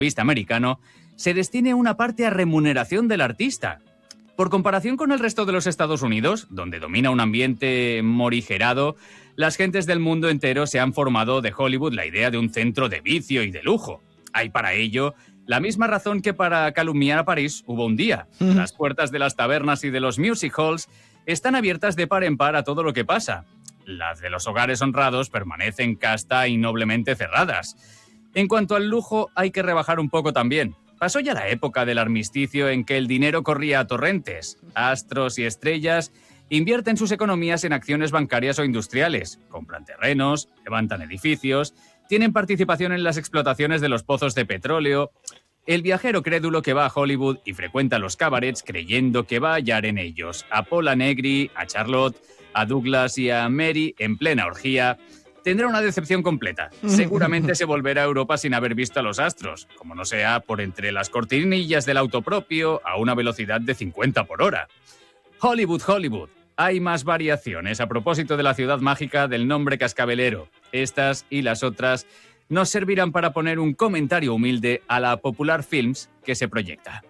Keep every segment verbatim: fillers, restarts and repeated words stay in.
vista americano, se destine una parte a remuneración del artista. Por comparación con el resto de los Estados Unidos, donde domina un ambiente morigerado, las gentes del mundo entero se han formado de Hollywood la idea de un centro de vicio y de lujo. Hay para ello la misma razón que para calumniar a París hubo un día. Mm. Las puertas de las tabernas y de los music halls están abiertas de par en par a todo lo que pasa. Las de los hogares honrados permanecen casta y noblemente cerradas. En cuanto al lujo, hay que rebajar un poco también. Pasó ya la época del armisticio en que el dinero corría a torrentes. Astros y estrellas invierten sus economías en acciones bancarias o industriales, compran terrenos, levantan edificios, tienen participación en las explotaciones de los pozos de petróleo. El viajero crédulo que va a Hollywood y frecuenta los cabarets creyendo que va a hallar en ellos a Paula Negri, a Charlotte, a Douglas y a Mary en plena orgía, tendrá una decepción completa. Seguramente se volverá a Europa sin haber visto a los astros, como no sea por entre las cortinillas del auto propio a una velocidad de cincuenta por hora. Hollywood, Hollywood. Hay más variaciones a propósito de la ciudad mágica del nombre cascabelero. Estas y las otras nos servirán para poner un comentario humilde a la Popular Films que se projecta.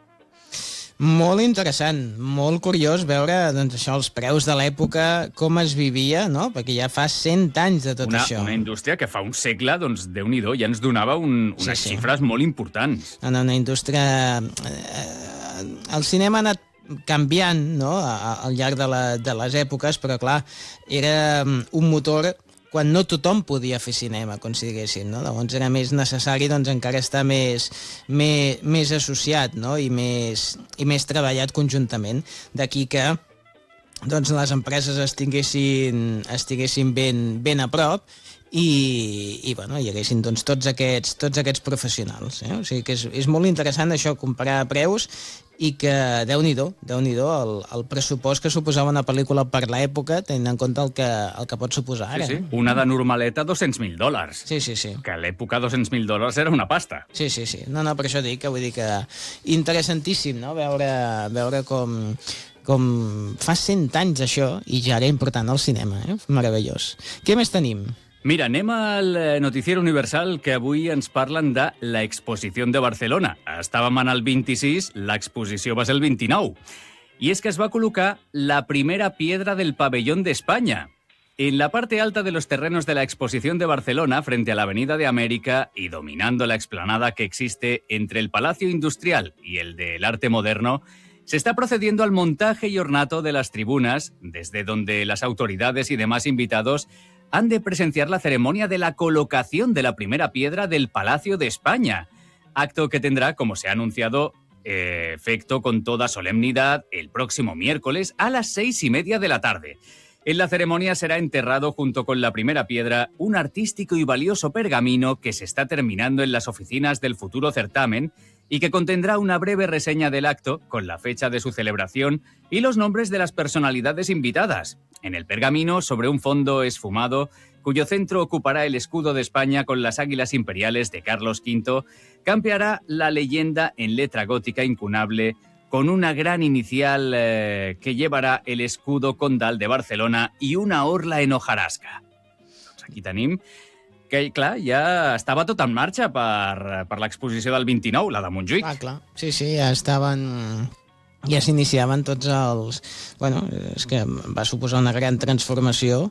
Molt interessant, molt curiós veure doncs, això, els preus de l'època, com es vivia, no? Perquè ja fa cent anys de tot una, això. Una indústria que fa un segle, doncs, Déu-n'hi-do, ja ens donava un, unes sí, sí. xifres molt importants. Una, una indústria... Eh, el cinema ha anat canviant, no?, al llarg de, la, de les èpoques, però, clar, era un motor quan no tothom podia fer cinema, com si diguéssim, no? Llavors era més necessari doncs, encara estar més, més, més associat, no? I, més, i més treballat conjuntament. D'aquí que doncs, les empreses estiguessin, estiguessin ben, ben a prop i, i bueno, hi haguessin doncs, tots, aquests, tots aquests professionals. Eh? O sigui que és, és molt interessant això, comparar preus i que, Déu-n'hi-do, Déu-n'hi-do el, el pressupost que suposava una pel·lícula per l'època, tenint en compte el que, el que pot suposar ara. Sí, sí. Una de normaleta, dos-cents mil dòlars. Sí, sí, sí. Que a l'època dos-cents mil dòlars era una pasta. Sí, sí, sí. No, no, per això dic que vull dir que interessantíssim, no?, veure, veure com, com fa cent anys això i ja era important al cinema, eh? Meravellós. Què més tenim? Mira, anem al Noticiero Universal, que avui ens parlen de la exposició de Barcelona. Estàvem en el vint-i-sis, l'exposició va ser el vint-i-nou. Y es que es va colocar la primera piedra del pabellón de España. En la parte alta de los terrenos de la exposición de Barcelona, frente a la Avenida de América y dominando la explanada que existe entre el Palacio Industrial y el del Arte Moderno, se está procediendo al montaje y ornato de las tribunas, desde donde las autoridades y demás invitados han de presenciar la ceremonia de la colocación de la primera piedra del Palacio de España, acto que tendrá, como se ha anunciado, eh, efecto con toda solemnidad el próximo miércoles a las seis y media de la tarde. En la ceremonia será enterrado junto con la primera piedra un artístico y valioso pergamino que se está terminando en las oficinas del futuro certamen y que contendrá una breve reseña del acto con la fecha de su celebración y los nombres de las personalidades invitadas. En el pergamino, sobre un fondo esfumado, cuyo centro ocupará el escudo de España con las águilas imperiales de Carlos quinto, campeará la leyenda en letra gótica incunable con una gran inicial eh, que llevarà el escudo condal de Barcelona i una orla en hojarasca. Doncs aquí tenim que, clar, ja estava tot en marxa per, per l'exposició del vint-i-nou, la de Montjuïc. Ah, clar. Sí, sí, ja estaven... Ja s'iniciaven tots els... Bueno, és que va suposar una gran transformació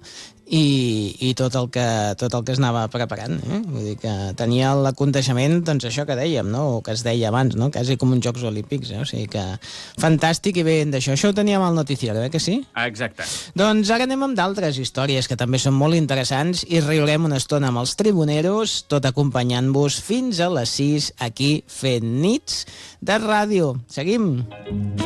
i, i tot, el que, tot el que es anava preparant. Eh? Vull dir que tenia l'aconteixement, doncs això que dèiem, no? O que es deia abans, no? Quasi com uns Jocs Olímpics. Eh? O sigui que fantàstic i bé d'això. Això ho teníem al noticiari, eh que sí? Ah, exacte. Doncs ara anem amb d'altres històries que també són molt interessants i riurem una estona amb els tribuneros, tot acompanyant-vos fins a les sis aquí fent nits de ràdio. Seguim!